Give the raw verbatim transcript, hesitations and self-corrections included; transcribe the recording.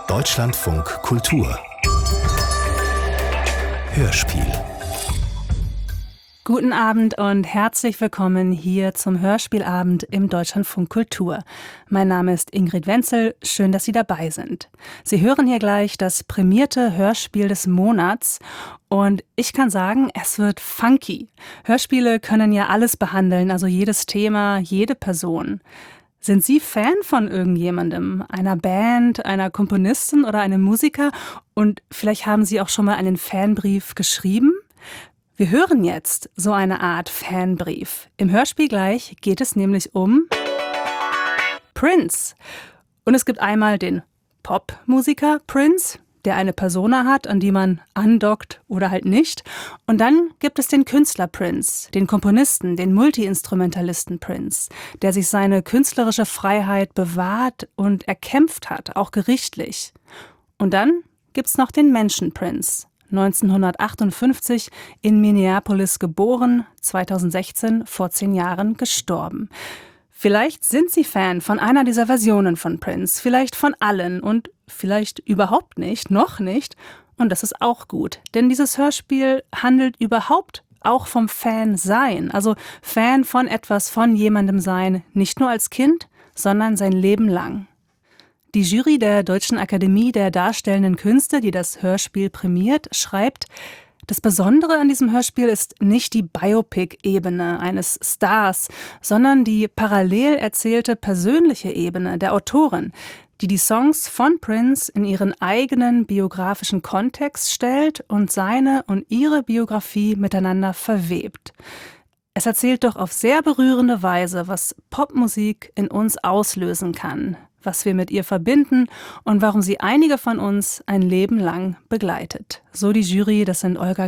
Deutschlandfunk Kultur Hörspiel. Guten Abend und herzlich willkommen hier zum Hörspielabend im Deutschlandfunk Kultur. Mein Name ist Ingrid Wenzel, schön, dass Sie dabei sind. Sie hören hier gleich das prämierte Hörspiel des Monats und ich kann sagen, es wird funky. Hörspiele können ja alles behandeln, also jedes Thema, jede Person. Sind Sie Fan von irgendjemandem, einer Band, einer Komponistin oder einem Musiker? Und vielleicht haben Sie auch schon mal einen Fanbrief geschrieben? Wir hören jetzt so eine Art Fanbrief. Im Hörspiel gleich geht es nämlich um Prince. Und es gibt einmal den Popmusiker Prince, der eine Persona hat, an die man andockt oder halt nicht. Und dann gibt es den Künstler Prince, den Komponisten, den Multi-Instrumentalisten Prince, der sich seine künstlerische Freiheit bewahrt und erkämpft hat, auch gerichtlich. Und dann gibt's noch den Menschen Prince. neunzehnhundertachtundfünfzig in Minneapolis geboren, zweitausendsechzehn vor zehn Jahren gestorben. Vielleicht sind Sie Fan von einer dieser Versionen von Prince, vielleicht von allen und vielleicht überhaupt nicht, noch nicht. Und das ist auch gut, denn dieses Hörspiel handelt überhaupt auch vom Fan-Sein, also Fan von etwas, von jemandem sein, nicht nur als Kind, sondern sein Leben lang. Die Jury der Deutschen Akademie der Darstellenden Künste, die das Hörspiel prämiert, schreibt: Das Besondere an diesem Hörspiel ist nicht die Biopic-Ebene eines Stars, sondern die parallel erzählte persönliche Ebene der Autorin, die die Songs von Prince in ihren eigenen biografischen Kontext stellt und seine und ihre Biografie miteinander verwebt. Es erzählt doch auf sehr berührende Weise, was Popmusik in uns auslösen kann, was wir mit ihr verbinden und warum sie einige von uns ein Leben lang begleitet. So die Jury, das sind Olga